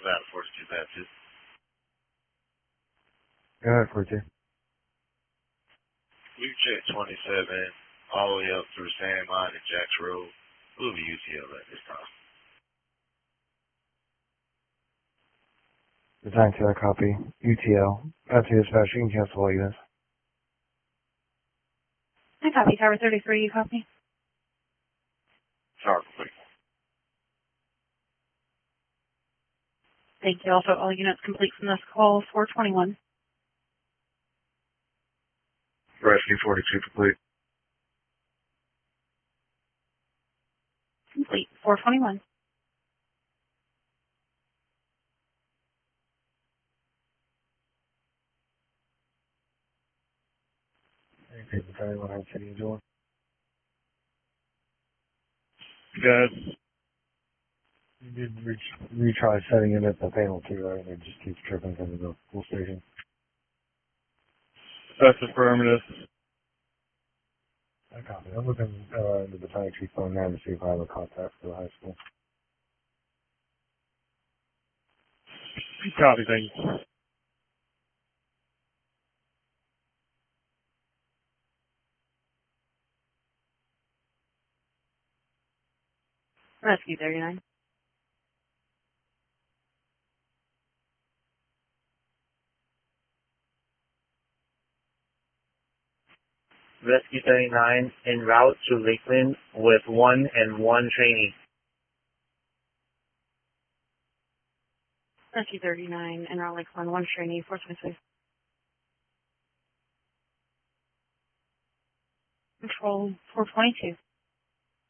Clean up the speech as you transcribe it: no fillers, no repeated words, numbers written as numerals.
About 42 Baptist. Go ahead, 42. We've checked 27 all the way up through Sandmine and Jacks Road. We'll be UTL at this time. Design to that copy. UTL. That's your dispatch. You can cancel all units. I copy. Tower 33, you copy? Tower complete. Thank you. Also, all units complete from this call, 421. Rescue 42 complete. Complete, 421. Okay, design 100 City Angela. Good. You did retry setting it at the panel too, right? It just keeps tripping because of the full station. That's affirmative. I copy. I'm looking into the Battalion Chief phone now to see if I have a contact for the high school. Copy, thank you. Rescue 39. Rescue 39 en route to Lakeland with 1 and 1 trainee. Rescue 39, en route Lakeland, 1 trainee, 426. Control 422.